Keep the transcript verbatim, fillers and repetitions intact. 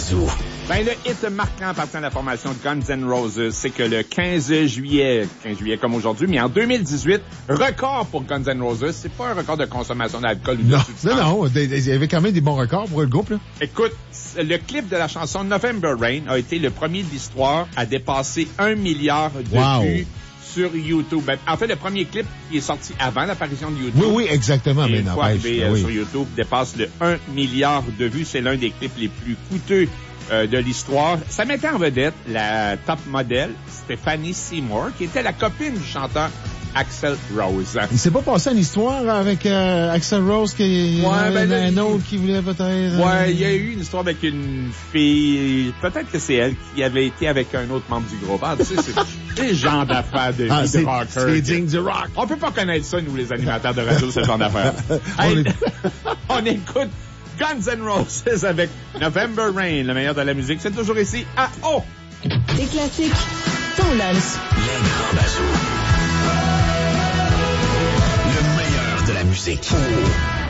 Bazou. Ben, le hit marquant appartient à la formation Guns N' Roses, c'est que le quinze juillet, quinze juillet comme aujourd'hui, mais en deux mille dix-huit, record pour Guns N' Roses, c'est pas un record de consommation d'alcool ou de Non, substance. non, non, il y avait quand même des bons records pour le groupe, là. Écoute, le clip de la chanson November Rain a été le premier de l'histoire à dépasser un milliard de Wow. vues sur YouTube. Ben, en fait, le premier clip qui est sorti avant l'apparition de YouTube. Oui, oui, exactement, Et mais une n'empêche. fois arrivé euh, oui. sur YouTube, dépasse le un milliard de vues. C'est l'un des clips les plus coûteux euh, de l'histoire. Ça mettait en vedette la top modèle Stephanie Seymour, qui était la copine du chanteur Axl Rose. Il s'est pas passé une histoire avec euh, Axl Rose qui Ouais, ben là, un il- autre qui voulait peut-être... euh, Ouais, il y a eu une histoire avec une fille, peut-être que c'est elle qui avait été avec un autre membre du groupe. Ah, tu sais, c'est des gens d'affaires de Ah, vie c'est de rocker. c'est digne du rock. On peut pas connaître ça, nous, les animateurs de radio, ce genre d'affaires. On Hey, est- on écoute Guns N' Roses avec November Rain, le meilleur de la musique. C'est toujours ici à O. Des classiques, ton lance. Le Grand Bazou. Le meilleur de la musique.